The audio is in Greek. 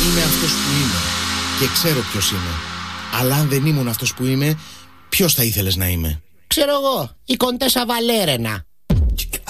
Είμαι αυτός που είμαι και ξέρω ποιος είμαι. Αλλά αν δεν ήμουν αυτός που είμαι, ποιος θα ήθελες να είμαι? Ξέρω εγώ, η Κοντέσα Βαλέρενα.